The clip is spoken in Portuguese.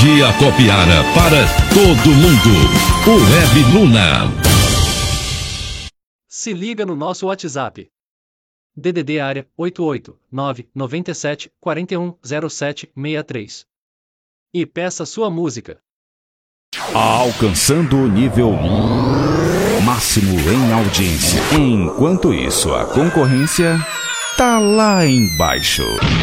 Energia Copiara para todo mundo. O Web Luna. Se liga no nosso WhatsApp. DDD área 88997410763. E peça sua música. Alcançando o nível máximo em audiência. Enquanto isso, a concorrência tá lá embaixo.